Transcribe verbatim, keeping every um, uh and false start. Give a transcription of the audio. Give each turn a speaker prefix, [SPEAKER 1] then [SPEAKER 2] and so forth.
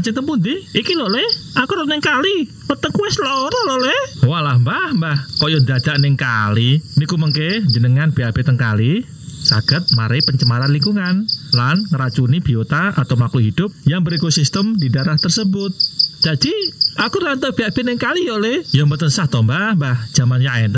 [SPEAKER 1] cek pundi? Iki lho Le, aku ora ning kali. Wetengku wis lara lho Le. Walah Mbah, Mbah, kaya dadak ning kali. Niku mengke jenengan B A B teng kali saged marai pencemaran lingkungan lan ngeracuni biota atau makhluk hidup yang berekosistem di daerah tersebut. Jadi, aku rantau B A B ning kali ya Le. Ya mboten sah to Mbah, Mbah. Jamannya enten